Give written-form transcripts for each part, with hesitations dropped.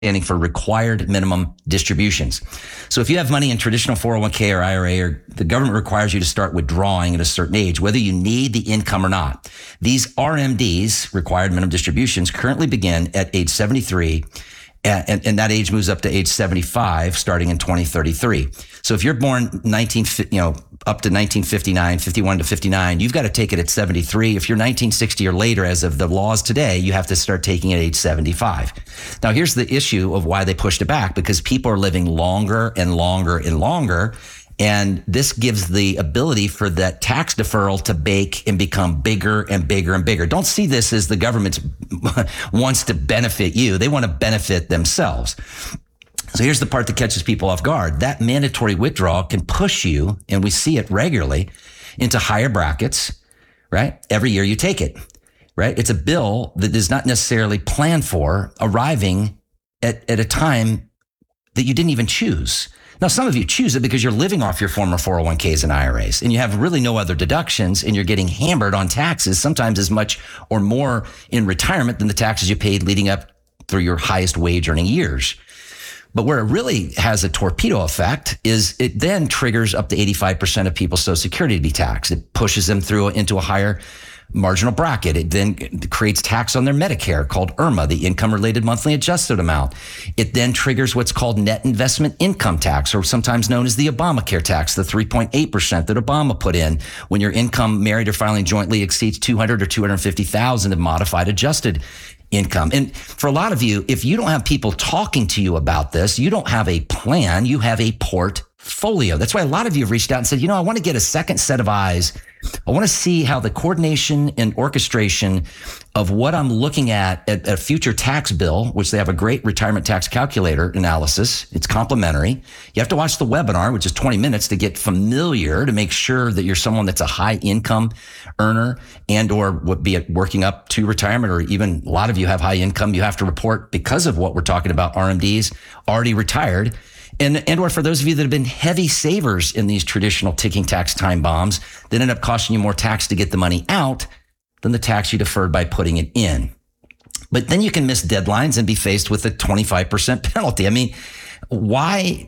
standing for required minimum distributions. So if you have money in traditional 401k or IRA, or the government requires you to start withdrawing at a certain age, whether you need the income or not. These RMDs, required minimum distributions, currently begin at age 73. And that age moves up to age 75 starting in 2033. So if you're born up to 1959, 51 to 59, you've got to take it at 73. If you're 1960 or later, as of the laws today, you have to start taking it at age 75. Now, here's the issue of why they pushed it back, because people are living longer and longer and longer. And this gives the ability for that tax deferral to bake and become bigger and bigger and bigger. Don't see this as the government wants to benefit you. They want to benefit themselves. So here's the part that catches people off guard. That mandatory withdrawal can push you, and we see it regularly, into higher brackets, right? Every year you take it, right? It's a bill that is not necessarily planned for, arriving at a time that you didn't even choose. Now, some of you choose it because you're living off your former 401ks and IRAs, and you have really no other deductions, and you're getting hammered on taxes, sometimes as much or more in retirement than the taxes you paid leading up through your highest wage earning years. But where it really has a torpedo effect is it then triggers up to 85% of people's Social Security to be taxed. It pushes them through into a higher marginal bracket. It then creates tax on their Medicare called IRMA, the income related monthly adjusted amount. It then triggers what's called net investment income tax, or sometimes known as the Obamacare tax, the 3.8% that Obama put in when your income, married or filing jointly, exceeds 200 or 250,000 of modified adjusted income. And for a lot of you, if you don't have people talking to you about this, you don't have a plan, you have a portfolio. That's why a lot of you have reached out and said, I want to get a second set of eyes. I want to see how the coordination and orchestration of what I'm looking at a future tax bill, which they have a great retirement tax calculator analysis. It's complimentary. You have to watch the webinar, which is 20 minutes, to get familiar, to make sure that you're someone that's a high income earner and or would be working up to retirement, or even a lot of you have high income. You have to report, because of what we're talking about, RMDs, already retired. And or for those of you that have been heavy savers in these traditional ticking tax time bombs that end up costing you more tax to get the money out than the tax you deferred by putting it in. But then you can miss deadlines and be faced with a 25% penalty. I mean, why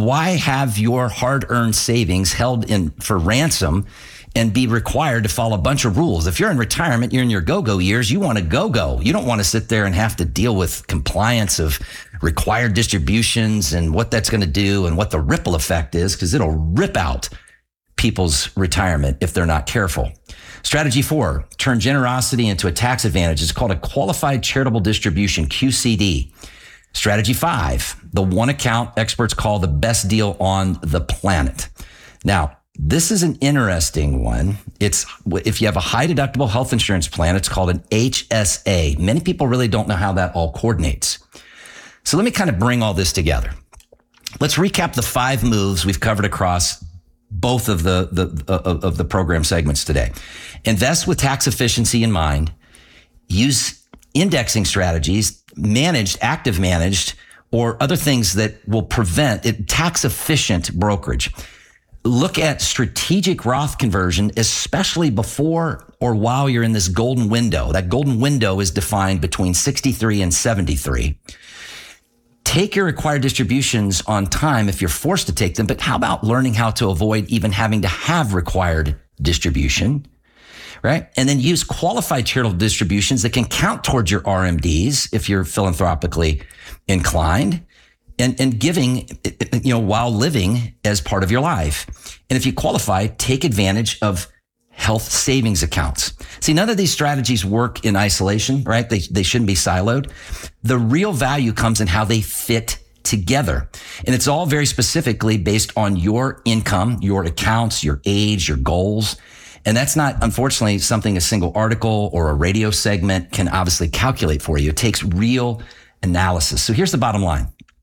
have your hard-earned savings held in for ransom and be required to follow a bunch of rules? If you're in retirement, you're in your go-go years, you want to go-go. You don't want to sit there and have to deal with compliance of required distributions and what that's going to do and what the ripple effect is, because it'll rip out people's retirement if they're not careful. Strategy 4, turn generosity into a tax advantage. It's called a qualified charitable distribution, QCD. Strategy 5, the one account experts call the best deal on the planet. Now, this is an interesting one. It's if you have a high deductible health insurance plan, it's called an HSA. Many people really don't know how that all coordinates. So let me kind of bring all this together. Let's recap the 5 moves we've covered across both of the program segments today. Invest with tax efficiency in mind. Use indexing strategies, active managed, or other things that will prevent tax efficient brokerage. Look at strategic Roth conversion, especially before or while you're in this golden window. That golden window is defined between 63 and 73. Take your required distributions on time if you're forced to take them, but how about learning how to avoid even having to have required distribution, right? And then use qualified charitable distributions that can count towards your RMDs if you're philanthropically inclined, and giving, while living as part of your life. And if you qualify, take advantage of health savings accounts. See, none of these strategies work in isolation, right? They shouldn't be siloed. The real value comes in how they fit together. And it's all very specifically based on your income, your accounts, your age, your goals. And that's not, unfortunately, something a single article or a radio segment can obviously calculate for you. It takes real analysis. So here's the bottom line.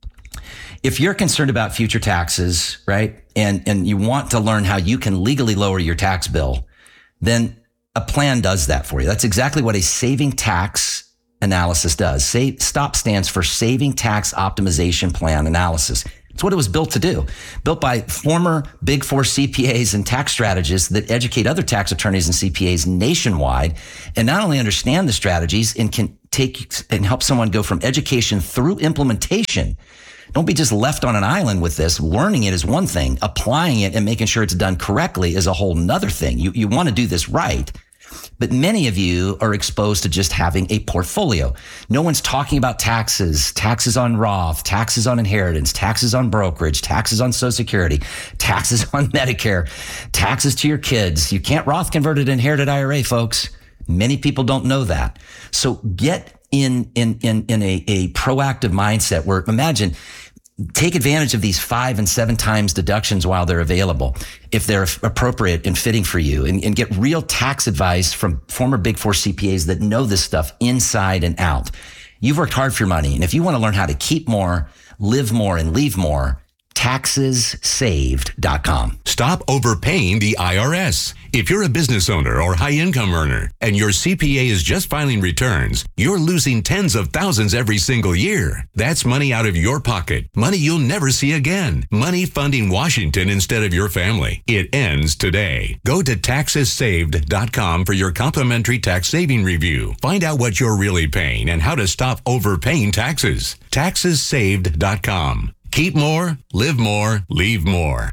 If you're concerned about future taxes, right, and you want to learn how you can legally lower your tax bill, then a plan does that for you. That's exactly what a saving tax analysis does. STOP stands for Saving Tax Optimization Plan Analysis. It's what it was built to do. Built by former Big Four CPAs and tax strategists that educate other tax attorneys and CPAs nationwide, and not only understand the strategies and can take and help someone go from education through implementation. Don't be just left on an island with this. Learning it is one thing. Applying it and making sure it's done correctly is a whole nother thing. You want to do this right. But many of you are exposed to just having a portfolio. No one's talking about taxes, taxes on Roth, taxes on inheritance, taxes on brokerage, taxes on Social Security, taxes on Medicare, taxes to your kids. You can't Roth convert an inherited IRA, folks. Many people don't know that. So get in a proactive mindset where, imagine, take advantage of these 5 and 7 times deductions while they're available, if they're appropriate and fitting for you, and get real tax advice from former Big Four CPAs that know this stuff inside and out. You've worked hard for your money. And if you want to learn how to keep more, live more, and leave more, TaxesSaved.com. Stop overpaying the IRS. If you're a business owner or high-income earner and your CPA is just filing returns, you're losing tens of thousands every single year. That's money out of your pocket. Money you'll never see again. Money funding Washington instead of your family. It ends today. Go to TaxesSaved.com for your complimentary tax saving review. Find out what you're really paying and how to stop overpaying taxes. TaxesSaved.com. Keep more, live more, leave more.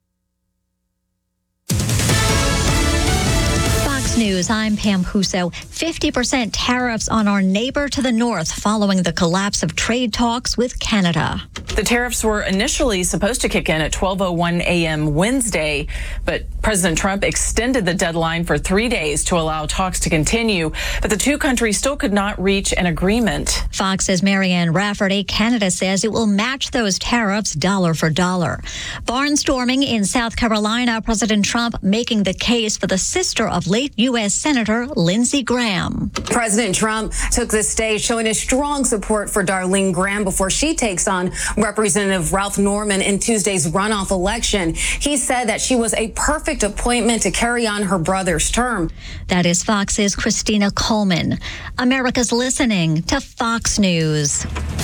Fox News, I'm Pam Huso. 50% tariffs on our neighbor to the north following the collapse of trade talks with Canada. The tariffs were initially supposed to kick in at 12:01 a.m. Wednesday, but President Trump extended the deadline for 3 days to allow talks to continue. But the two countries still could not reach an agreement. Fox's Marianne Rafferty. Canada says it will match those tariffs dollar for dollar. Barnstorming in South Carolina, President Trump making the case for the sister of late U.S. Senator Lindsey Graham. President Trump took the stage showing his strong support for Darlene Graham before she takes on Representative Ralph Norman in Tuesday's runoff election. He said that she was a perfect appointment to carry on her brother's term. That is Fox's Christina Coleman. America's listening to Fox News.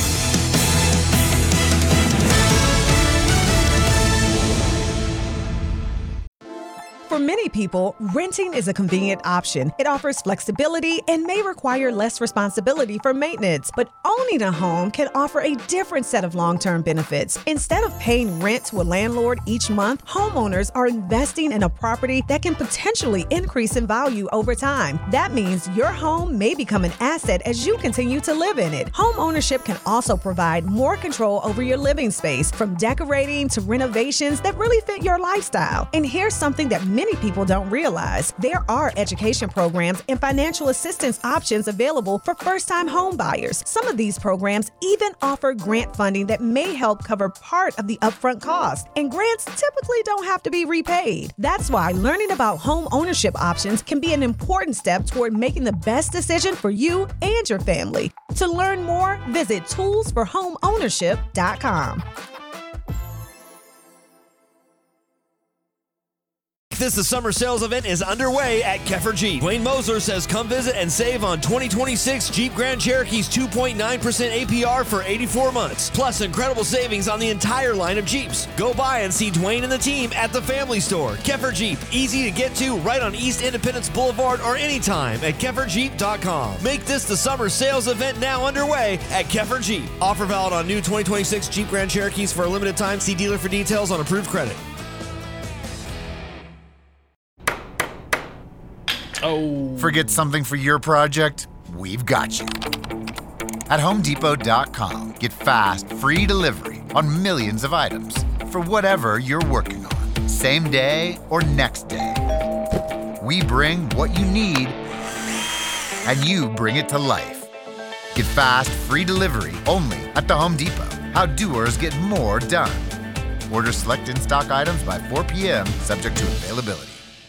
For many people, renting is a convenient option. It offers flexibility and may require less responsibility for maintenance. But owning a home can offer a different set of long-term benefits. Instead of paying rent to a landlord each month, homeowners are investing in a property that can potentially increase in value over time. That means your home may become an asset as you continue to live in it. Home ownership can also provide more control over your living space, from decorating to renovations that really fit your lifestyle. And here's something that many people don't realize. There are education programs and financial assistance options available for first-time home buyers. Some of these programs even offer grant funding that may help cover part of the upfront cost. And grants typically don't have to be repaid. That's why learning about home ownership options can be an important step toward making the best decision for you and your family. To learn more, visit toolsforhomeownership.com. The summer sales event is underway at Keffer Jeep. Wayne Moser says come visit and save on 2026 Jeep Grand Cherokee's 2.9% APR for 84 months. Plus incredible savings on the entire line of Jeeps. Go by and see Dwayne and the team at the Family Store. Keffer Jeep, easy to get to right on East Independence Boulevard or anytime at KefferJeep.com. Make this the summer sales event now underway at Keffer Jeep. Offer valid on new 2026 Jeep Grand Cherokees for a limited time. See dealer for details on approved credit. Oh. Forget something for your project? We've got you. At HomeDepot.com, get fast, free delivery on millions of items for whatever you're working on, same day or next day. We bring what you need, and you bring it to life. Get fast, free delivery only at the Home Depot. How doers get more done. Order select in-stock items by 4 p.m., subject to availability.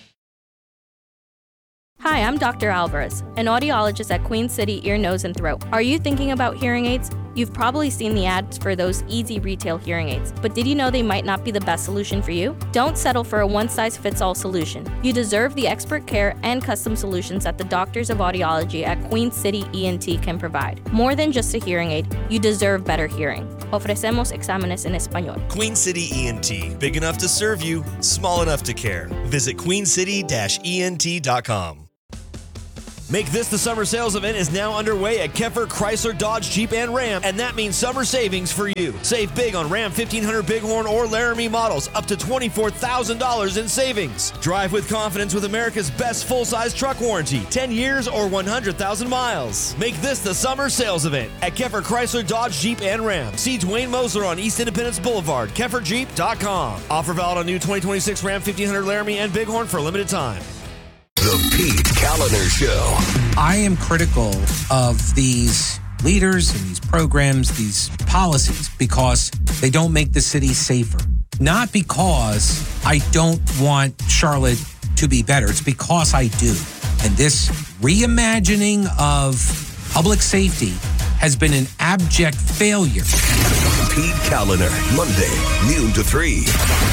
Hi, I'm Dr. Alvarez, an audiologist at Queen City Ear, Nose, and Throat. Are you thinking about hearing aids? You've probably seen the ads for those easy retail hearing aids, but did you know they might not be the best solution for you? Don't settle for a one-size-fits-all solution. You deserve the expert care and custom solutions that the doctors of audiology at Queen City ENT can provide. More than just a hearing aid, you deserve better hearing. Ofrecemos exámenes en español. Queen City ENT, big enough to serve you, small enough to care. Visit queencity-ent.com. Make This the Summer Sales Event is now underway at Keffer Chrysler Dodge Jeep and Ram, and that means summer savings for you. Save big on Ram 1500 Bighorn or Laramie models, up to $24,000 in savings. Drive with confidence with America's best full-size truck warranty, 10 years or 100,000 miles. Make this the summer sales event at Keffer Chrysler Dodge Jeep and Ram. See Dwayne Moser on East Independence Boulevard, KefferJeep.com. Offer valid on new 2026 Ram 1500 Laramie and Bighorn for a limited time. The Pete Kaliner Show. I am critical of these leaders and these programs, these policies, because they don't make the city safer. Not because I don't want Charlotte to be better. It's because I do. And this reimagining of public safety has been an abject failure. Pete Kaliner, Monday, noon to 3.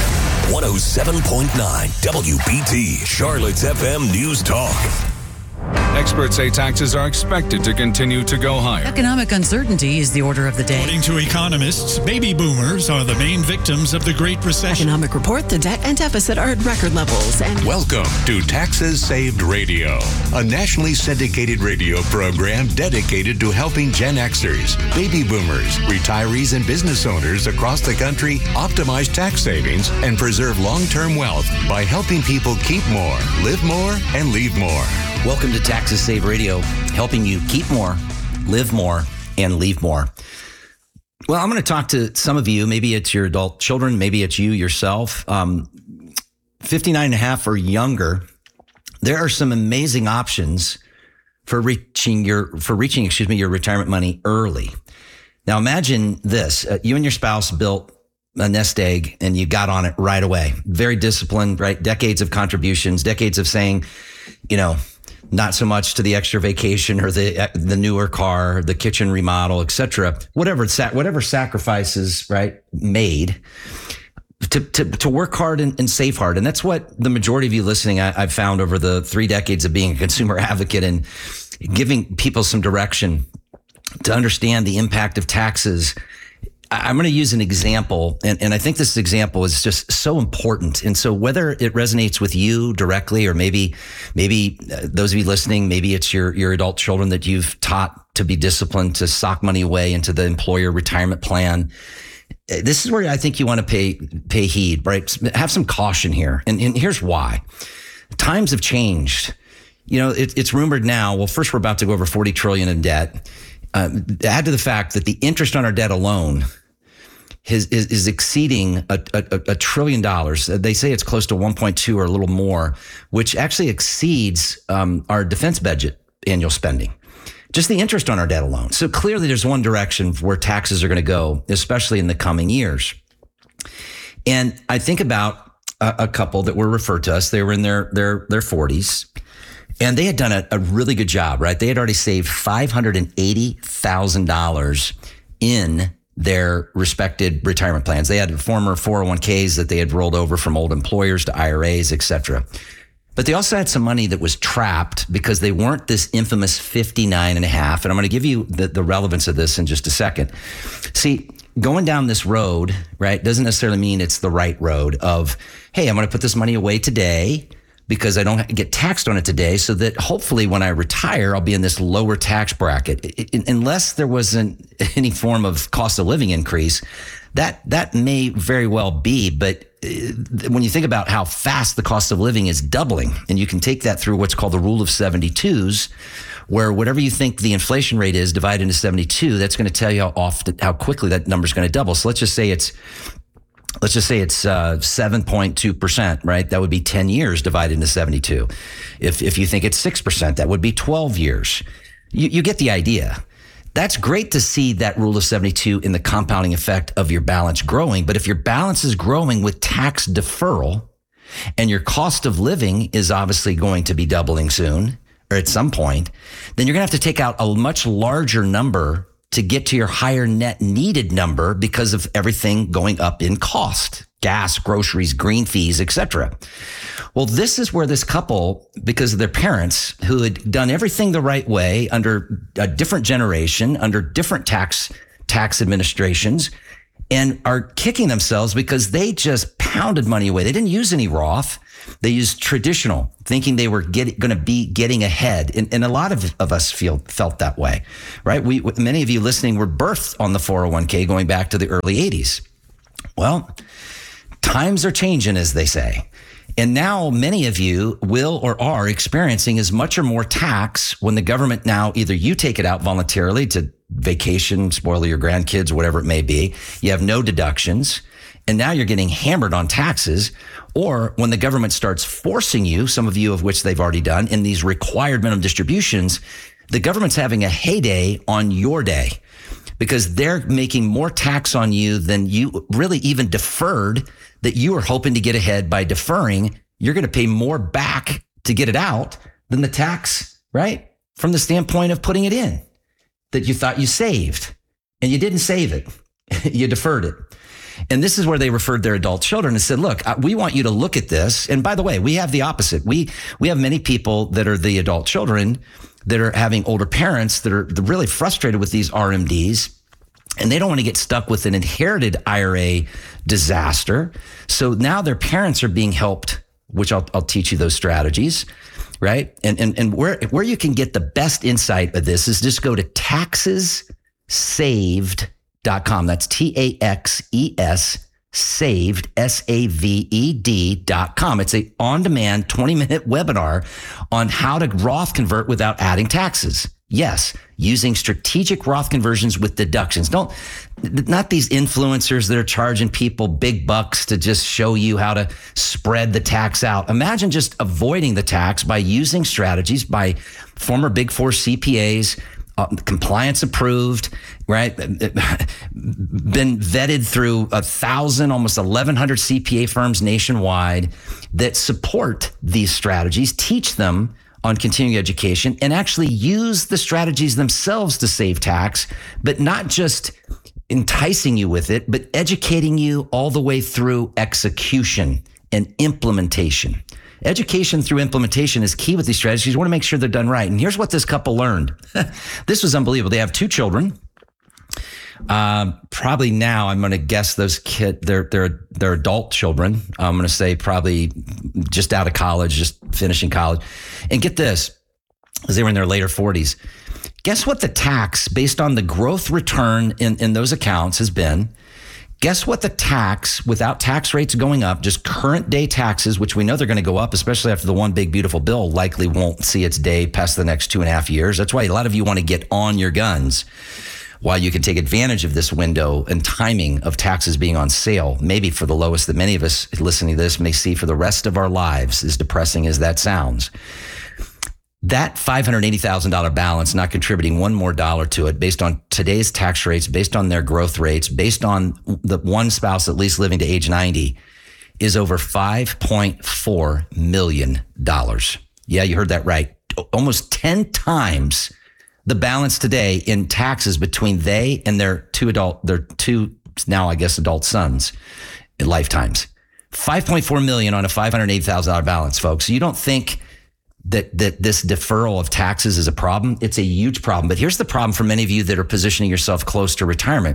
107.9 WBT, Charlotte's FM News Talk. Experts say taxes are expected to continue to go higher. Economic uncertainty is the order of the day. According to economists, baby boomers are the main victims of the Great Recession. Economic report, the debt and deficit are at record levels. And welcome to Taxes Saved Radio, a nationally syndicated radio program dedicated to helping Gen Xers, baby boomers, retirees, and business owners across the country optimize tax savings and preserve long-term wealth by helping people keep more, live more, and leave more. Welcome to Taxes Save Radio, helping you keep more, live more, and leave more. Well, I'm going to talk to some of you. Maybe it's your adult children. Maybe it's you yourself. 59 and a half or younger. There are some amazing options for reaching your retirement money early. Now, imagine this. You and your spouse built a nest egg and you got on it right away. Very disciplined, right? Decades of contributions, decades of saying, not so much to the extra vacation or the newer car, the kitchen remodel, etc. Whatever sacrifices, right, made to work hard and save hard. And that's what the majority of you listening, I've found over the 3 decades of being a consumer advocate and giving people some direction to understand the impact of taxes. I'm going to use an example, and I think this example is just so important. And so whether it resonates with you directly, or maybe those of you listening, maybe it's your adult children that you've taught to be disciplined, to sock money away into the employer retirement plan. This is where I think you want to pay heed, right? Have some caution here. And here's why. Times have changed. It's rumored now, well, first we're about to go over 40 trillion in debt. Add to the fact that the interest on our debt alone is exceeding $1 trillion. They say it's close to 1.2 or a little more, which actually exceeds our defense budget annual spending. Just the interest on our debt alone. So clearly there's one direction where taxes are going to go, especially in the coming years. And I think about a couple that were referred to us. They were in their 40s. And they had done a really good job, right? They had already saved $580,000 in their respected retirement plans. They had former 401ks that they had rolled over from old employers to IRAs, et cetera. But they also had some money that was trapped because they weren't this infamous 59 and a half. And I'm going to give you the relevance of this in just a second. See, going down this road, right, doesn't necessarily mean it's the right road of, hey, I'm going to put this money away today because I don't get taxed on it today, so that hopefully when I retire, I'll be in this lower tax bracket. Unless there wasn't any form of cost of living increase, that may very well be. But when you think about how fast the cost of living is doubling, and you can take that through what's called the rule of 72s, where whatever you think the inflation rate is divided into 72, that's going to tell you how quickly that number is going to double. So let's just say it's 7.2%, right? That would be 10 years divided into 72. If you think it's 6%, that would be 12 years. You get the idea. That's great to see that rule of 72 in the compounding effect of your balance growing. But if your balance is growing with tax deferral and your cost of living is obviously going to be doubling soon or at some point, then you're going to have to take out a much larger number to get to your higher net needed number because of everything going up in cost, gas, groceries, green fees, etc. Well, this is where this couple, because of their parents who had done everything the right way under a different generation, under different tax administrations, and are kicking themselves because they just pounded money away. They didn't use any Roth. They used traditional, thinking they were going to be getting ahead. And a lot of us felt that way, right? Many of you listening were birthed on the 401k going back to the early 80s. Well, times are changing, as they say. And now many of you will or are experiencing as much or more tax when the government now, either you take it out voluntarily to vacation, spoil your grandkids, whatever it may be. You have no deductions. And now you're getting hammered on taxes. Or when the government starts forcing you, some of you of which they've already done, in these required minimum distributions, the government's having a heyday on your day because they're making more tax on you than you really even deferred that you were hoping to get ahead by deferring. You're going to pay more back to get it out than the tax, right? From the standpoint of putting it in that you thought you saved, and you didn't save it. You deferred it. And this is where they referred their adult children and said, look, we want you to look at this. And by the way, we have the opposite. We have many people that are the adult children that are having older parents that are really frustrated with these RMDs. And they don't want to get stuck with an inherited IRA disaster. So now their parents are being helped, which I'll teach you those strategies, right? And where you can get the best insight of this is just go to taxessaved.com. That's TAXES saved, SAVED.com. It's a on-demand 20-minute webinar on how to Roth convert without adding taxes. Yes, using strategic Roth conversions with deductions. Not these influencers that are charging people big bucks to just show you how to spread the tax out. Imagine just avoiding the tax by using strategies by former Big Four CPAs, compliance approved, right? Been vetted through 1,000, almost 1,100 CPA firms nationwide that support these strategies, teach them on continuing education, and actually use the strategies themselves to save tax, but not just enticing you with it, but educating you all the way through execution and implementation. Education through implementation is key with these strategies. You want to make sure they're done right. And here's what this couple learned. This was unbelievable. They have 2 children. Probably now, I'm going to guess those kids, they're adult children. I'm going to say probably just out of college, just finishing college. And get this, as they were in their later 40s. Guess what the tax based on the growth return in those accounts has been? Guess what the tax, without tax rates going up, just current day taxes, which we know they're going to go up, especially after the one big beautiful bill likely won't see its day past the next 2.5 years. That's why a lot of you want to get on your guns while you can take advantage of this window and timing of taxes being on sale, maybe for the lowest that many of us listening to this may see for the rest of our lives, as depressing as that sounds. That $580,000 balance, not contributing one more dollar to it based on today's tax rates, based on their growth rates, based on the one spouse at least living to age 90, is over $5.4 million. Yeah, you heard that right. Almost 10 times the balance today in taxes between they and their two now, I guess, adult sons in lifetimes. $5.4 million on a $580,000 balance, folks. You don't think that this deferral of taxes is a problem? It's a huge problem. But here's the problem for many of you that are positioning yourself close to retirement.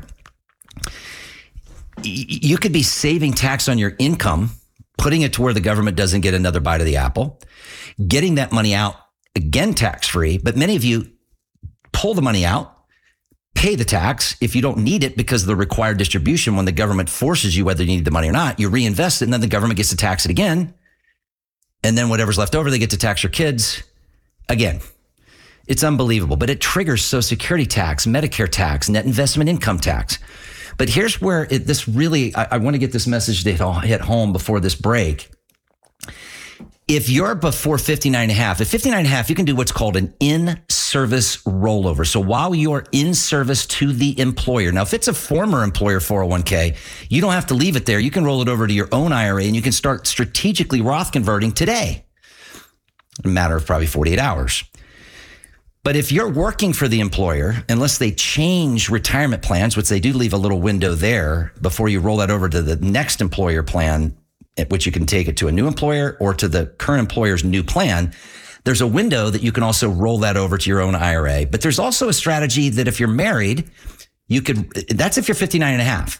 You could be saving tax on your income, putting it to where the government doesn't get another bite of the apple, getting that money out, again, tax-free. But many of you pull the money out, pay the tax. If you don't need it because of the required distribution, when the government forces you whether you need the money or not, you reinvest it, and then the government gets to tax it again. And then whatever's left over, they get to tax your kids again. It's unbelievable, but it triggers Social Security tax, Medicare tax, net investment income tax. But here's where this really, I want to get this message to hit home before this break. If you're before 59 and a half, at 59 and a half, you can do what's called an in-service rollover. So while you're in service to the employer, now if it's a former employer 401k, you don't have to leave it there. You can roll it over to your own IRA and you can start strategically Roth converting today. In a matter of probably 48 hours. But if you're working for the employer, unless they change retirement plans, which they do leave a little window there before you roll that over to the next employer plan, at which you can take it to a new employer or to the current employer's new plan, there's a window that you can also roll that over to your own IRA. But there's also a strategy that if you're married, you could, that's if you're 59 and a half.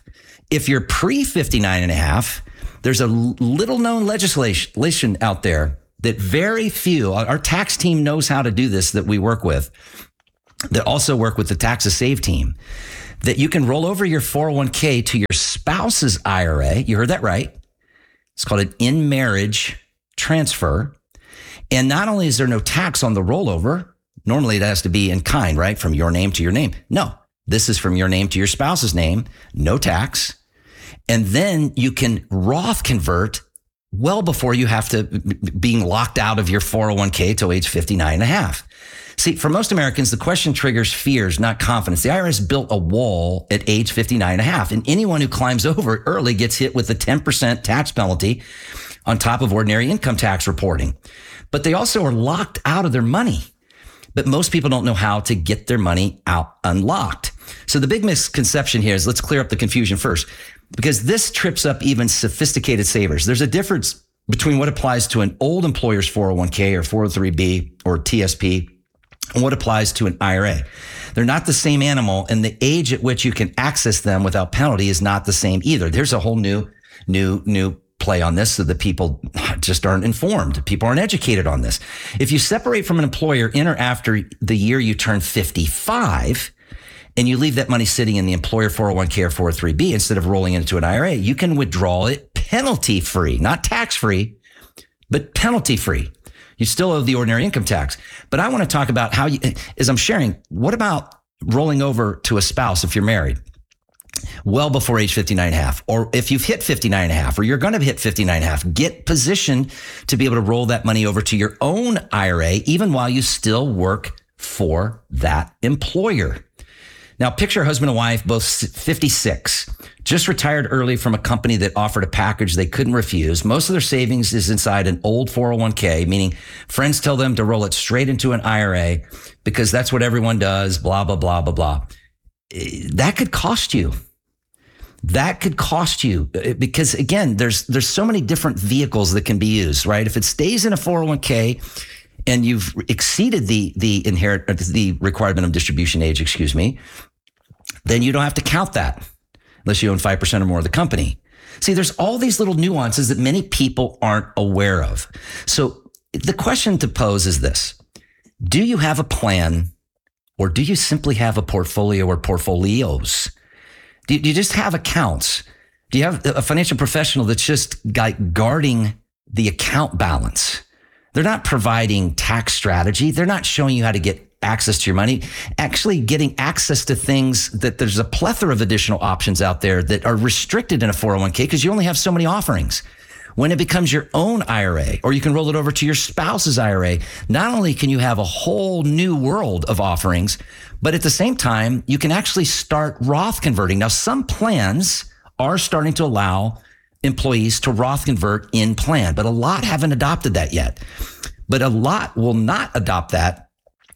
If you're pre 59 and a half, there's a little known legislation out there that very few, our tax team knows how to do this that we work with, that also work with the Taxes Save team, that you can roll over your 401k to your spouse's IRA. You heard that right. It's called an in-marriage transfer. And not only is there no tax on the rollover, normally it has to be in kind, right? From your name to your name. No, this is from your name to your spouse's name, no tax. And then you can Roth convert well before you have to being locked out of your 401k till age 59 and a half. See, for most Americans, the question triggers fears, not confidence. The IRS built a wall at age 59 and a half, and anyone who climbs over it early gets hit with a 10% tax penalty on top of ordinary income tax reporting. But they also are locked out of their money. But most people don't know how to get their money out unlocked. So the big misconception here is, let's clear up the confusion first, because this trips up even sophisticated savers. There's a difference between what applies to an old employer's 401k or 403b or TSP and what applies to an IRA. They're not the same animal, and the age at which you can access them without penalty is not the same either. There's a whole new play on this so that people just aren't informed. People aren't educated on this. If you separate from an employer in or after the year you turn 55, and you leave that money sitting in the employer 401k or 403b instead of rolling it into an IRA, you can withdraw it penalty-free, not tax-free, but penalty-free. You still owe the ordinary income tax. But I want to talk about how, as I'm sharing, what about rolling over to a spouse if you're married well before age 59 and a half, or if you've hit 59 and a half, or you're going to hit 59 and a half, get positioned to be able to roll that money over to your own IRA, even while you still work for that employer. Now, picture a husband and wife, both 56, just retired early from a company that offered a package they couldn't refuse. Most of their savings is inside an old 401k, meaning friends tell them to roll it straight into an IRA because that's what everyone does, blah, blah, blah, blah, blah. That could cost you. That could cost you because, again, there's so many different vehicles that can be used, right? If it stays in a 401k, and you've exceeded the required minimum distribution age, then you don't have to count that unless you own 5% or more of the company. See, there's all these little nuances that many people aren't aware of. So the question to pose is this: do you have a plan, or do you simply have a portfolio or portfolios? Do you just have accounts? Do you have a financial professional that's just guarding the account balance? They're not providing tax strategy. They're not showing you how to get access to your money, actually getting access to things that there's a plethora of additional options out there that are restricted in a 401k because you only have so many offerings. When it becomes your own IRA, or you can roll it over to your spouse's IRA, not only can you have a whole new world of offerings, but at the same time, you can actually start Roth converting. Now, some plans are starting to allow employees to Roth convert in plan, but a lot haven't adopted that yet. But a lot will not adopt that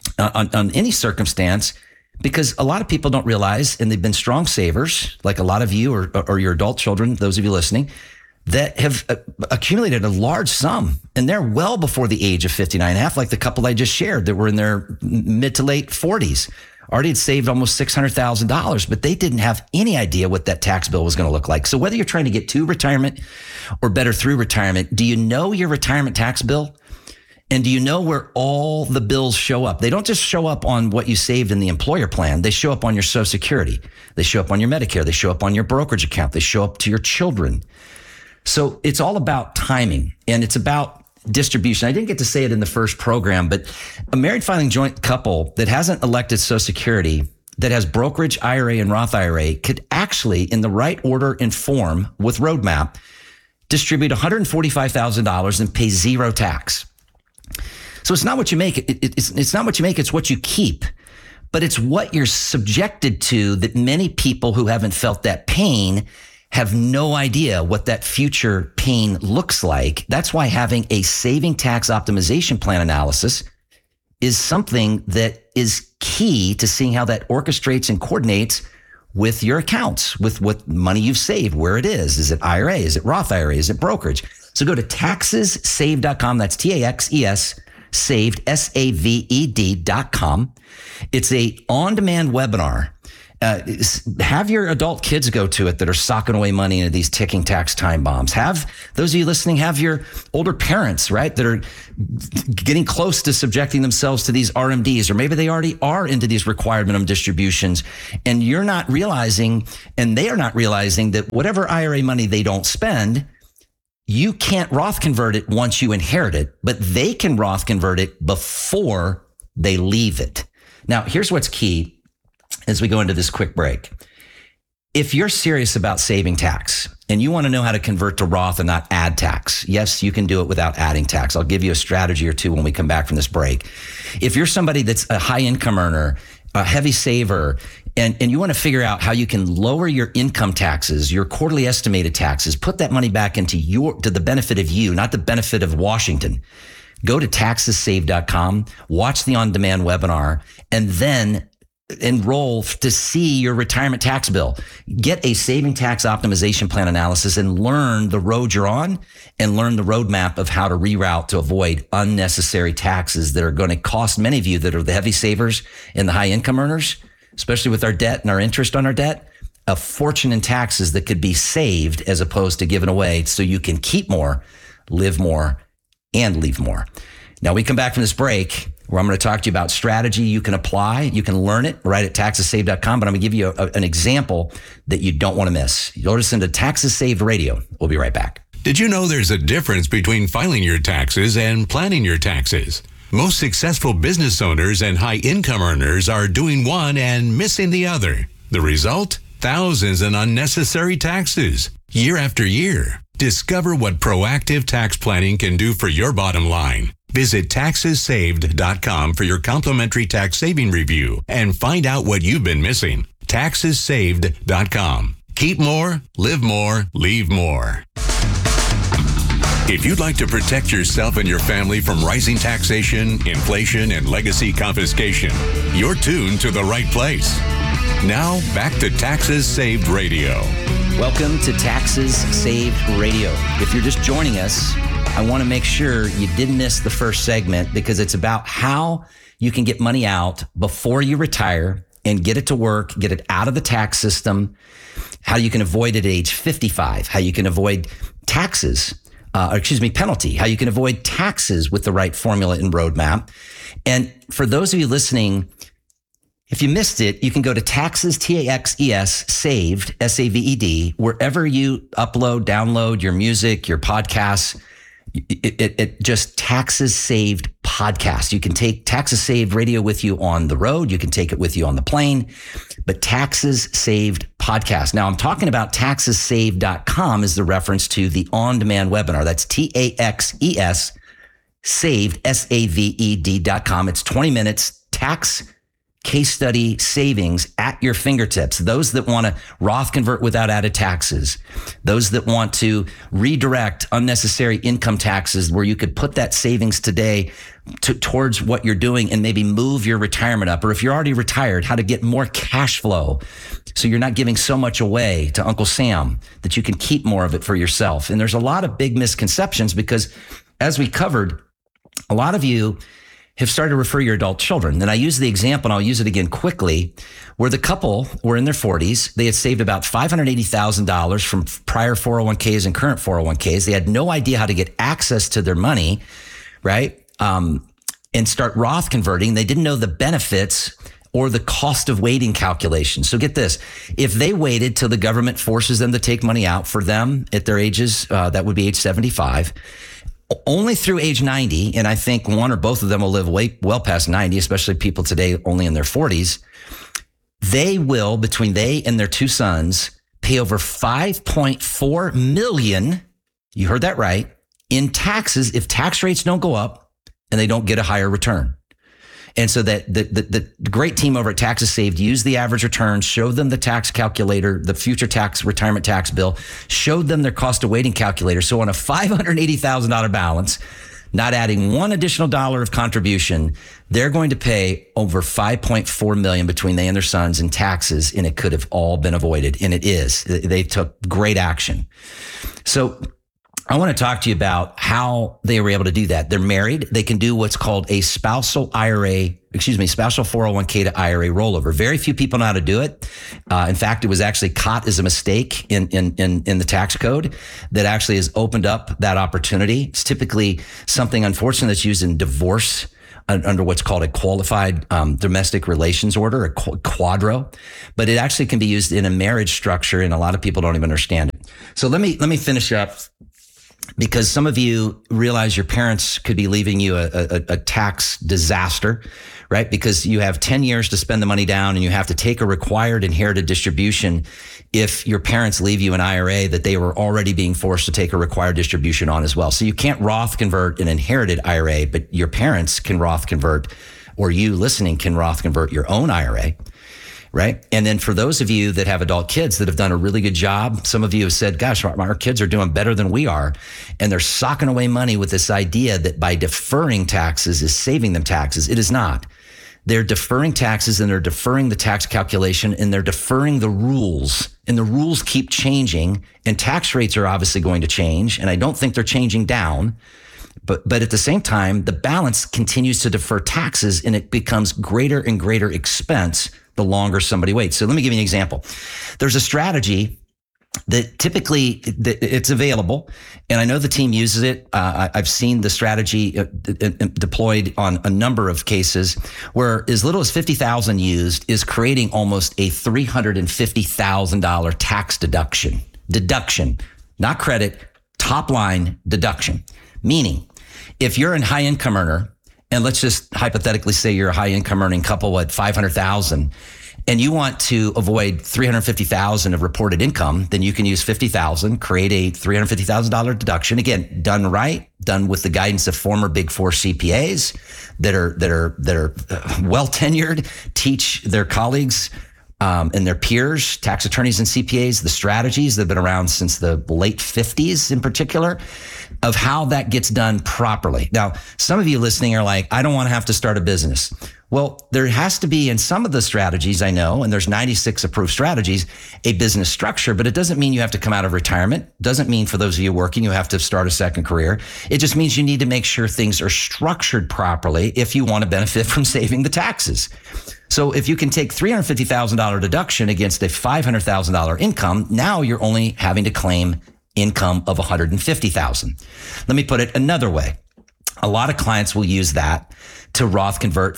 on any circumstance because a lot of people don't realize, and they've been strong savers, like a lot of you or your adult children, those of you listening, that have accumulated a large sum, and they're well before the age of 59 and a half, like the couple I just shared that were in their mid to late 40s. Already had saved almost $600,000, but they didn't have any idea what that tax bill was going to look like. So whether you're trying to get to retirement or better through retirement, do you know your retirement tax bill? And do you know where all the bills show up? They don't just show up on what you saved in the employer plan. They show up on your Social Security. They show up on your Medicare. They show up on your brokerage account. They show up to your children. So it's all about timing, and it's about distribution. I didn't get to say it in the first program, but a married filing joint couple that hasn't elected Social Security, that has brokerage IRA and Roth IRA, could actually, in the right order and form with Roadmap, distribute $145,000 and pay zero tax. So it's not what you make. It's not what you make. It's what you keep. But it's what you're subjected to that many people who haven't felt that pain have no idea what that future pain looks like. That's why having a saving tax optimization plan analysis is something that is key to seeing how that orchestrates and coordinates with your accounts, with what money you've saved, where it is. Is it IRA? Is it Roth IRA? Is it brokerage? So go to taxessaved.com. That's TAXES saved, SAVED.com. It's a on-demand webinar. Have your adult kids go to it that are socking away money into these ticking tax time bombs. Have those of you listening, have your older parents, right, that are getting close to subjecting themselves to these RMDs, or maybe they already are into these required minimum distributions, and you're not realizing, and they are not realizing that whatever IRA money they don't spend, you can't Roth convert it once you inherit it, but they can Roth convert it before they leave it. Now, here's what's key as we go into this quick break. If you're serious about saving tax and you want to know how to convert to Roth and not add tax, yes, you can do it without adding tax. I'll give you a strategy or two when we come back from this break. If you're somebody that's a high income earner, a heavy saver, and you want to figure out how you can lower your income taxes, your quarterly estimated taxes, put that money back into to the benefit of you, not the benefit of Washington. Go to taxessaved.com, watch the on-demand webinar, and then enroll to see your retirement tax bill. Get a saving tax optimization plan analysis and learn the road you're on and learn the roadmap of how to reroute to avoid unnecessary taxes that are going to cost many of you that are the heavy savers and the high income earners, especially with our debt and our interest on our debt, a fortune in taxes that could be saved as opposed to given away so you can keep more, live more, and leave more. Now we come back from this break where I'm going to talk to you about strategy you can apply. You can learn it right at taxessaved.com, but I'm going to give you an example that you don't want to miss. You'll listen to Taxes Saved Radio. We'll be right back. Did you know there's a difference between filing your taxes and planning your taxes? Most successful business owners and high income earners are doing one and missing the other. The result? Thousands in unnecessary taxes, year after year. Discover what proactive tax planning can do for your bottom line. Visit taxessaved.com for your complimentary tax saving review and find out what you've been missing. Taxessaved.com. Keep more, live more, leave more. If you'd like to protect yourself and your family from rising taxation, inflation, and legacy confiscation, you're tuned to the right place. Now, back to Taxes Saved Radio. Welcome to Taxes Saved Radio. If you're just joining us, I want to make sure you didn't miss the first segment because it's about how you can get money out before you retire and get it to work, get it out of the tax system, how you can avoid it at age 55, how you can avoid taxes, penalty, how you can avoid taxes with the right formula and roadmap. And for those of you listening, if you missed it, you can go to Taxes, T-A-X-E-S, Saved, S-A-V-E-D, wherever you upload, download your music, your podcasts. It just Taxes Saved podcast. You can take Taxes Saved Radio with you on the road. You can take it with you on the plane, but Taxes Saved podcast. Now I'm talking about taxessaved.com is the reference to the on-demand webinar. That's T-A-X-E-S saved, S-A-V-E-D.com. It's 20 minutes tax case study savings at your fingertips. Those that want to Roth convert without added taxes, those that want to redirect unnecessary income taxes where you could put that savings today towards what you're doing and maybe move your retirement up. Or if you're already retired, how to get more cash flow so you're not giving so much away to Uncle Sam that you can keep more of it for yourself. And there's a lot of big misconceptions because as we covered, a lot of you have started to refer your adult children. And I use the example, and I'll use it again quickly, where the couple were in their 40s. They had saved about $580,000 from prior 401ks and current 401ks. They had no idea how to get access to their money, right? And start Roth converting. They didn't know the benefits or the cost of waiting calculation. So get this. If they waited till the government forces them to take money out for them at their ages, that would be age 75, only through age 90, and I think one or both of them will live well past 90, especially people today only in their 40s, they will, between they and their two sons, pay over $5.4 million, you heard that right, in taxes if tax rates don't go up and they don't get a higher return. And so that the great team over at Taxes Saved used the average return, showed them the tax calculator, the future tax retirement tax bill, showed them their cost of waiting calculator. So on a $580,000 balance, not adding one additional dollar of contribution, they're going to pay over $5.4 million between they and their sons in taxes, and it could have all been avoided. And it is. They took great action. So I want to talk to you about how they were able to do that. They're married. They can do what's called a spousal 401k to IRA rollover. Very few people know how to do it. In fact, it was actually caught as a mistake in the tax code that actually has opened up that opportunity. It's typically something unfortunate that's used in divorce under what's called a qualified domestic relations order, a quadro, but it actually can be used in a marriage structure, and a lot of people don't even understand it. So let me finish up, because some of you realize your parents could be leaving you a tax disaster, right? Because you have 10 years to spend the money down, and you have to take a required inherited distribution if your parents leave you an IRA that they were already being forced to take a required distribution on as well. So you can't Roth convert an inherited IRA, but your parents can Roth convert, or you listening can Roth convert your own IRA. Right. And then for those of you that have adult kids that have done a really good job, some of you have said, gosh, our kids are doing better than we are. And they're socking away money with this idea that by deferring taxes is saving them taxes. It is not. They're deferring taxes, and they're deferring the tax calculation, and they're deferring the rules, and the rules keep changing, and tax rates are obviously going to change. And I don't think they're changing down. But at the same time, the balance continues to defer taxes, and it becomes greater and greater expense the longer somebody waits. So let me give you an example. There's a strategy that typically it's available, and I know the team uses it. I've seen the strategy deployed on a number of cases where as little as $50,000 used is creating almost a $350,000 tax deduction, not credit, top line deduction. Meaning, if you're a high income earner, and let's just hypothetically say you're a high income earning couple at $500,000, and you want to avoid $350,000 of reported income, then you can use $50,000, create a $350,000 deduction. Again, done right, done with the guidance of former Big Four CPAs that are well tenured, teach their colleagues and their peers, tax attorneys and CPAs, the strategies that have been around since the late 50s in particular, of how that gets done properly. Now, some of you listening are like, I don't want to have to start a business. Well, there has to be in some of the strategies I know, and there's 96 approved strategies, a business structure, but it doesn't mean you have to come out of retirement. Doesn't mean for those of you working, you have to start a second career. It just means you need to make sure things are structured properly if you want to benefit from saving the taxes. So if you can take $350,000 deduction against a $500,000 income, now you're only having to claim income of $150,000. Let me put it another way. A lot of clients will use that to Roth convert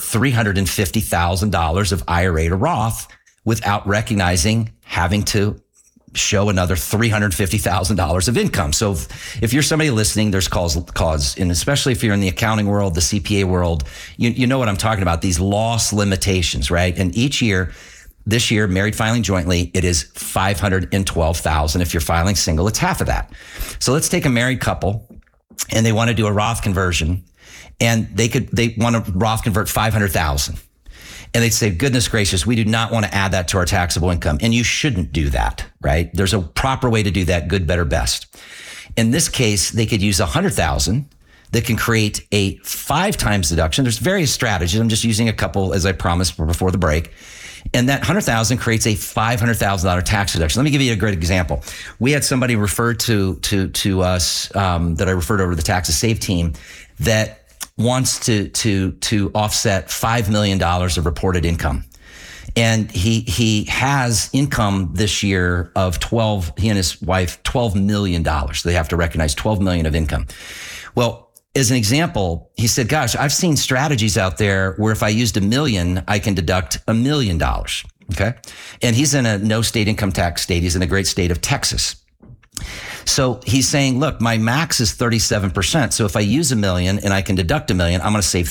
$350,000 of IRA to Roth without recognizing having to show another $350,000 of income. So if you're somebody listening, there's cause, and especially if you're in the accounting world, the CPA world, you know what I'm talking about, these loss limitations, right? And each year, this year, married filing jointly, it is $512,000. If you're filing single, it's half of that. So let's take a married couple and they want to do a Roth conversion, and they want to Roth convert $500,000. And they'd say, goodness gracious, we do not want to add that to our taxable income. And you shouldn't do that, right? There's a proper way to do that, good, better, best. In this case, they could use $100,000 that can create a 5 times deduction. There's various strategies. I'm just using a couple as I promised before the break. And that $100,000 creates a $500,000 tax deduction. Let me give you a great example. We had somebody referred to us that I referred over to the Taxes Save team that wants to offset $5 million of reported income. And he has income this year of he and his wife, $12 million. They have to recognize $12 million of income. Well, as an example, he said, gosh, I've seen strategies out there where if I used $1 million, I can deduct $1 million. Okay. And he's in a no state income tax state. He's in the great state of Texas. So he's saying, look, my max is 37%. So if I use $1 million and I can deduct $1 million, I'm going to save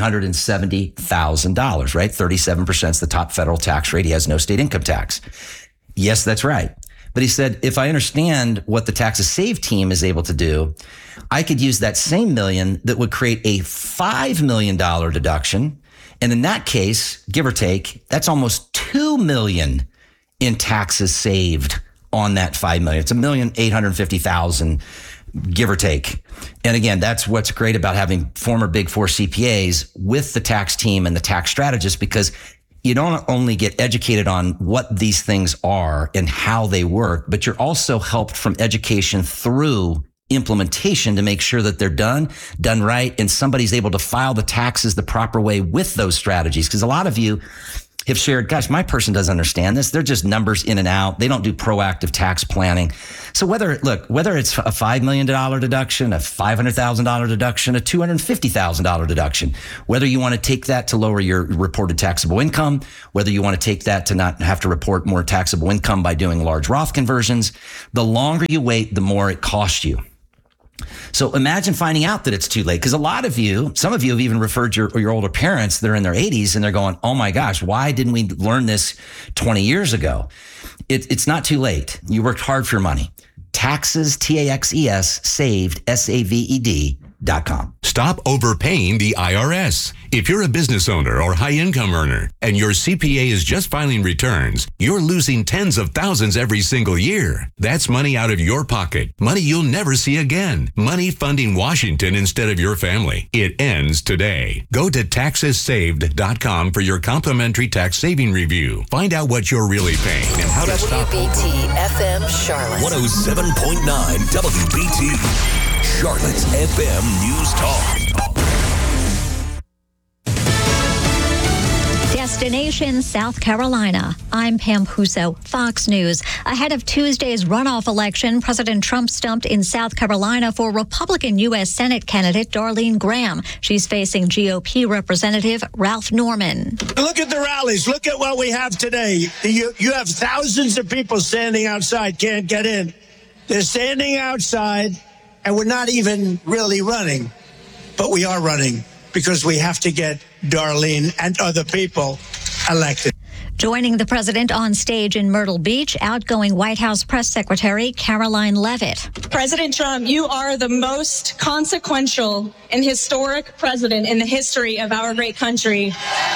$370,000, right? 37% is the top federal tax rate. He has no state income tax. Yes, that's right. But he said, if I understand what the Taxes Save team is able to do, I could use that same $1 million that would create a $5 million deduction. And in that case, give or take, that's almost $2 million in taxes saved on that $5 million. It's $1,850,000, give or take. And again, that's what's great about having former Big Four CPAs with the tax team and the tax strategist, because you don't only get educated on what these things are and how they work, but you're also helped from education through implementation to make sure that they're done right, and somebody's able to file the taxes the proper way with those strategies. Because a lot of you have shared, gosh, my person doesn't understand this. They're just numbers in and out. They don't do proactive tax planning. So whether it's a $5 million deduction, a $500,000 deduction, a $250,000 deduction, whether you want to take that to lower your reported taxable income, whether you want to take that to not have to report more taxable income by doing large Roth conversions, the longer you wait, the more it costs you. So imagine finding out that it's too late. Because some of you have even referred your older parents that are in their 80s and they're going, oh my gosh, why didn't we learn this 20 years ago? It's not too late. You worked hard for your money. Taxes, TAXES, saved, SAVED.com. Stop overpaying the IRS. If you're a business owner or high-income earner and your CPA is just filing returns, you're losing tens of thousands every single year. That's money out of your pocket. Money you'll never see again. Money funding Washington instead of your family. It ends today. Go to taxessaved.com for your complimentary tax saving review. Find out what you're really paying and how to stop. WBT FM Charlotte. 107.9 WBT. Charlotte's FM News Talk. Destination South Carolina. I'm Pam Puso, Fox News. Ahead of Tuesday's runoff election, President Trump stumped in South Carolina for Republican U.S. Senate candidate Darlene Graham. She's facing GOP Representative Ralph Norman. Look at the rallies. Look at what we have today. You have thousands of people standing outside, can't get in. They're standing outside, and we're not even really running. But we are running because we have to get Darlene and other people elected. Joining the president on stage in Myrtle Beach, outgoing White House Press Secretary Caroline Leavitt. President Trump, you are the most consequential and historic president in the history of our great country.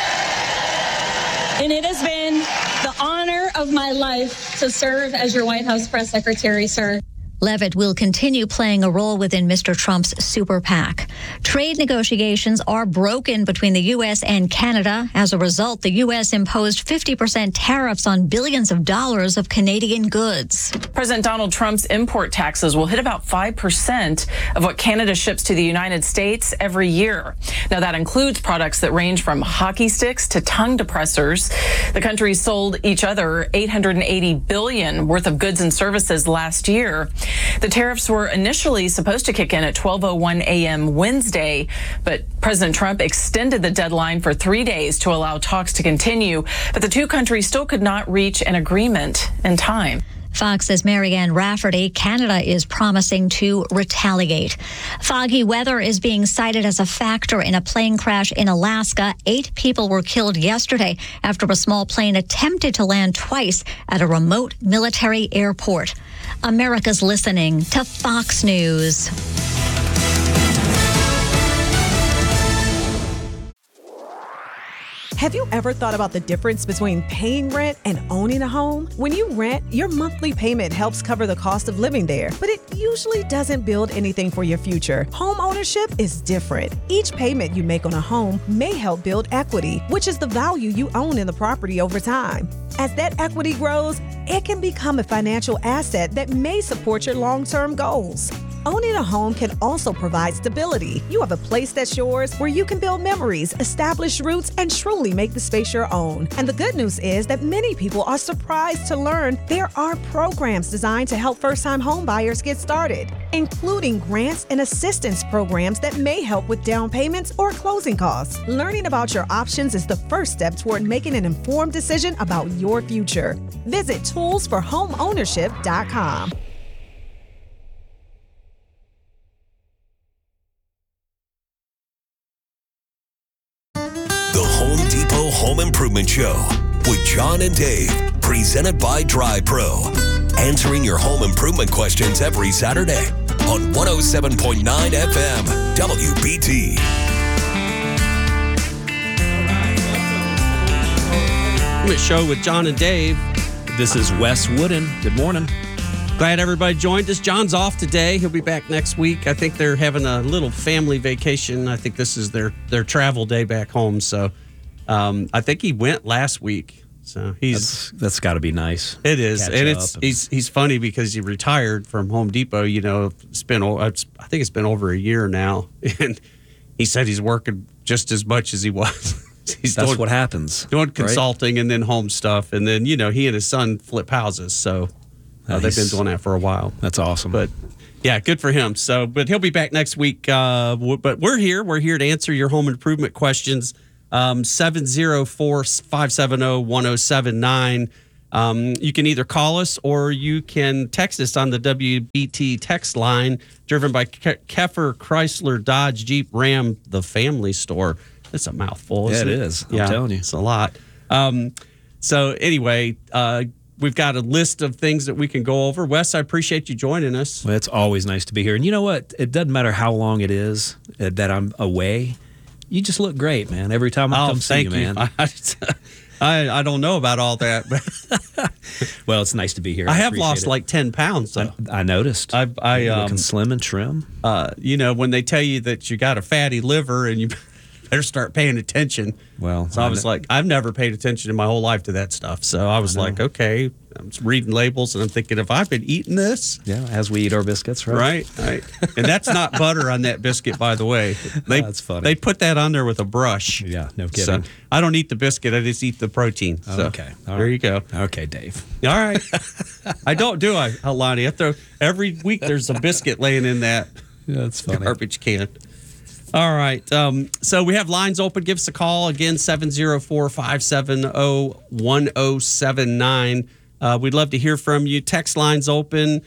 And it has been the honor of my life to serve as your White House Press Secretary, sir. Leavitt will continue playing a role within Mr. Trump's super PAC. Trade negotiations are broken between the U.S. and Canada. As a result, the U.S. imposed 50% tariffs on billions of dollars of Canadian goods. President Donald Trump's import taxes will hit about 5% of what Canada ships to the United States every year. Now, that includes products that range from hockey sticks to tongue depressors. The countries sold each other $880 billion worth of goods and services last year. The tariffs were initially supposed to kick in at 12:01 a.m. Wednesday, but President Trump extended the deadline for 3 days to allow talks to continue. But the two countries still could not reach an agreement in time. Fox's Marianne Rafferty. Canada is promising to retaliate. Foggy weather is being cited as a factor in a plane crash in Alaska. 8 people were killed yesterday after a small plane attempted to land twice at a remote military airport. America's listening to Fox News. Have you ever thought about the difference between paying rent and owning a home? When you rent, your monthly payment helps cover the cost of living there, but it usually doesn't build anything for your future. Home ownership is different. Each payment you make on a home may help build equity, which is the value you own in the property over time. As that equity grows, it can become a financial asset that may support your long-term goals. Owning a home can also provide stability. You have a place that's yours where you can build memories, establish roots, and truly make the space your own. And the good news is that many people are surprised to learn there are programs designed to help first-time home buyers get started, including grants and assistance programs that may help with down payments or closing costs. Learning about your options is the first step toward making an informed decision about your future. Visit toolsforhomeownership.com. Home Depot Home Improvement Show with John and Dave, presented by Dry Pro. Answering your home improvement questions every Saturday on 107.9 FM WBT. Show with John and Dave. This is Wes Wooden. Good morning. Glad everybody joined us. John's off today. He'll be back next week. I think they're having a little family vacation. I think this is their travel day back home. So I think he went last week. So that's got to be nice. It is, Catch and up. he's funny because he retired from Home Depot. You know, I think it's been over a year now, and he said he's working just as much as he was. That's what happens. Doing consulting and then home stuff, and then he and his son flip houses. So they've been doing that for a while. That's awesome. But yeah, good for him. So, but he'll be back next week. But we're here. We're here to answer your home improvement questions. 704-570-1079. You can either call us or you can text us on the WBT text line, driven by Keffer Chrysler Dodge Jeep Ram, the family store. It's a mouthful, isn't it? It is. I'm telling you. It's a lot. So anyway, we've got a list of things that we can go over. Wes, I appreciate you joining us. Well, it's always nice to be here. And you know what? It doesn't matter how long it is that I'm away. You just look great, man. Every time I come see you, man. I don't know about all that, but well, it's nice to be here. I have lost like 10 pounds. So. I noticed. You're looking slim and trim. When they tell you that you got a fatty liver and you better start paying attention. Well, so I was like, I've never paid attention in my whole life to that stuff. So I was like, okay, I'm reading labels and I'm thinking, if I've been eating this. Yeah, as we eat our biscuits, right? Right. And that's not butter on that biscuit, by the way. That's funny. They put that on there with a brush. Yeah, no kidding. So I don't eat the biscuit. I just eat the protein. So okay. There you go. Okay, Dave. All right. I don't do it, Alani. Every week there's a biscuit laying in that that's funny. garbage can. All right. So we have lines open. Give us a call. Again, 704-570-1079. We'd love to hear from you. Text lines open.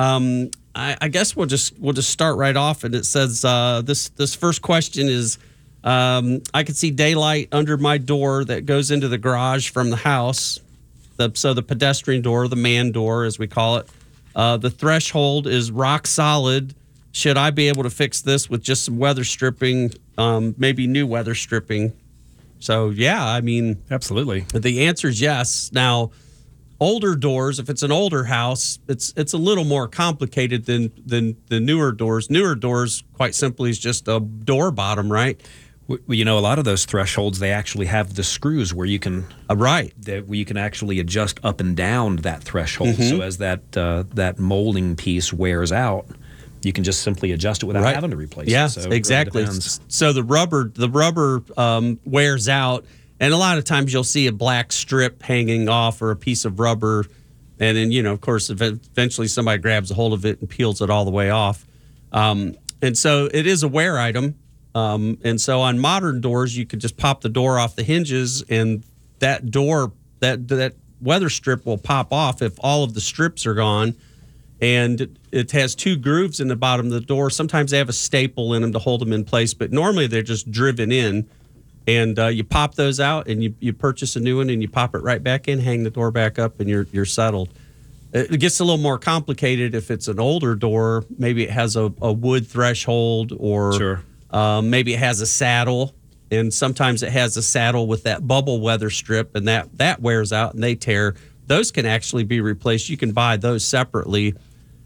I guess we'll just start right off. And it says this first question is, I can see daylight under my door that goes into the garage from the house. So the pedestrian door, the man door, as we call it. The threshold is rock solid. Should I be able to fix this with just some weather stripping, maybe new weather stripping? So, yeah, I mean. Absolutely. The answer is yes. Now, older doors, if it's an older house, it's a little more complicated than the newer doors. Newer doors, quite simply, is just a door bottom, right? Well, a lot of those thresholds, they actually have the screws where you can where you can actually adjust up and down that threshold. Mm-hmm. So as that molding piece wears out, you can just simply adjust it without having to replace it. Yes, So it exactly. really So the rubber wears out, and a lot of times you'll see a black strip hanging off or a piece of rubber, and then of course, eventually somebody grabs a hold of it and peels it all the way off. And so it is a wear item. And so on modern doors, you could just pop the door off the hinges, and that door, that weather strip will pop off if all of the strips are gone. And it has two grooves in the bottom of the door. Sometimes they have a staple in them to hold them in place, but normally they're just driven in. And you pop those out, and you purchase a new one, and you pop it right back in, hang the door back up, and you're settled. It gets a little more complicated if it's an older door. Maybe it has a wood threshold, or maybe it has a saddle. And sometimes it has a saddle with that bubble weather strip, and that wears out and they tear. Those can actually be replaced. You can buy those separately.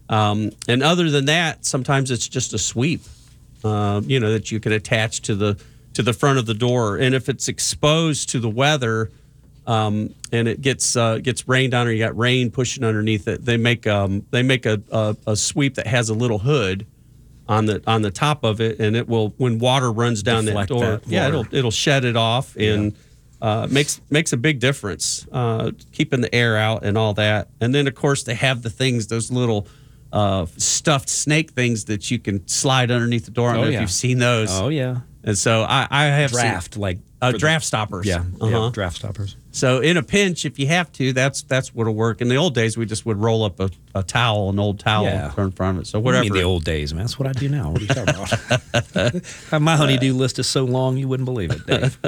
And other than that, sometimes it's just a sweep, that you can attach to the front of the door. And if it's exposed to the weather, and it gets rained on, or you got rain pushing underneath it, they make a sweep that has a little hood on the top of it, and it will, when water runs down that door, it'll shed it off, and makes a big difference, keeping the air out and all that. And then of course they have the things, those little stuffed snake things that you can slide underneath the door. I don't know if you've seen those. Oh yeah. And so I have draft draft stoppers. Yeah, draft stoppers. So in a pinch, if you have to, that's what'll work. In the old days, we just would roll up an old towel in front of it. So whatever. You mean the old days, man. That's what I do now. What are you talking about? My honey-do list is so long you wouldn't believe it, Dave.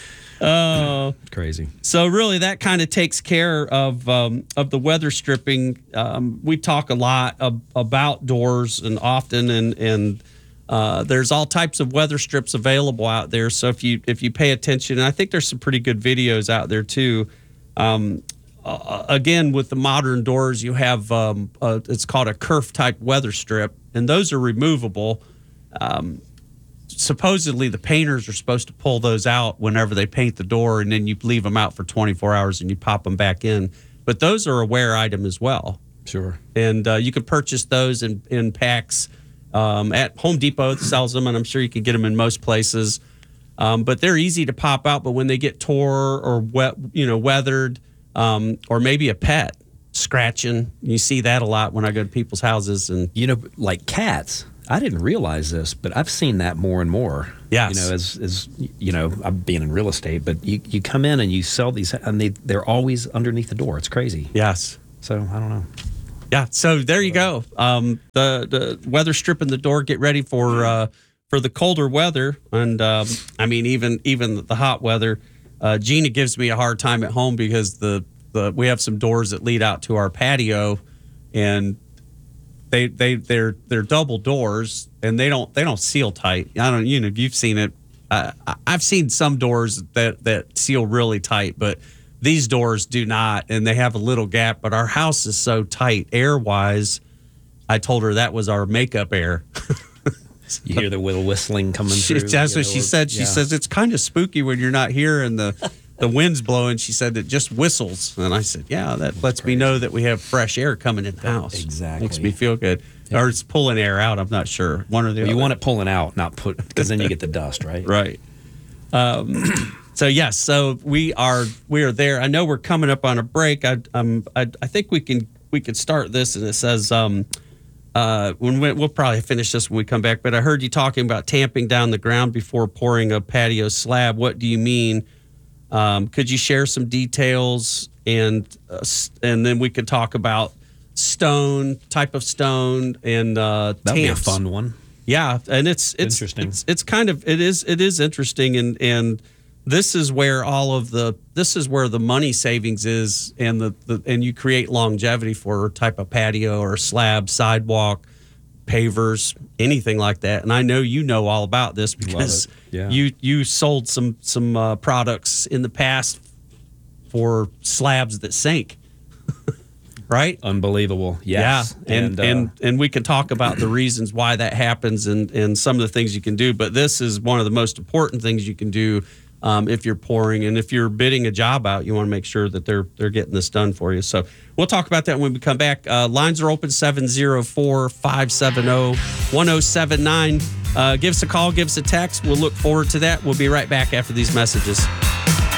Oh, crazy. So really, that kind of takes care of the weather stripping. We talk a lot about doors and often, and there's all types of weather strips available out there. So if you pay attention, and I think there's some pretty good videos out there too. Again, with the modern doors, you have it's called a kerf type weather strip, and those are removable. supposedly the painters are supposed to pull those out whenever they paint the door, and then you leave them out for 24 hours and you pop them back in. But those are a wear item as well. Sure. And you can purchase those in packs at Home Depot. That sells them, and I'm sure you can get them in most places. But they're easy to pop out. But when they get tore or weathered, or maybe a pet scratching, you see that a lot when I go to people's houses. And like cats. I didn't realize this, but I've seen that more and more. Yes. As I'm being in real estate, but you come in and you sell these, and they're always underneath the door. It's crazy. Yes. So I don't know. Yeah. So there you go. The weather stripping the door. Get ready for the colder weather, and even the hot weather. Gina gives me a hard time at home because we have some doors that lead out to our patio, and they're double doors, and they don't seal tight. I don't, you've seen it. I've seen some doors that seal really tight, but these doors do not, and they have a little gap. But our house is so tight air wise. I told her that was our makeup air. You hear the little whistling coming through. That's what she said. She says it's kind of spooky when you're not here and the wind's blowing. She said it just whistles. And I said, yeah, that lets me know that we have fresh air coming in the house. Exactly. Makes me feel good. Yeah. Or it's pulling air out. I'm not sure. One or the other. You want it pulling out, not because then you get the dust, right? Right. So yes, so we are there. I know we're coming up on a break. I think we can start this, and it says we'll probably finish this when we come back. But I heard you talking about tamping down the ground before pouring a patio slab. What do you mean? Could you share some details, and then we could talk about type of stone, and that'd be a fun one. Yeah, and it's interesting. It is interesting, and this is where the money savings is, and and you create longevity for a type of patio or slab, sidewalk, pavers, anything like that. And I know you know all about this because you sold some products in the past for slabs that sink. Right? Unbelievable. Yes. Yeah. And we can talk about the reasons why that happens and some of the things you can do. But this is one of the most important things you can do if you're pouring. And if you're bidding a job out, you want to make sure that they're getting this done for you. So we'll talk about that when we come back. Lines are open, 704-570-1079. Give us a call, give us a text. We'll look forward to that. We'll be right back after these messages.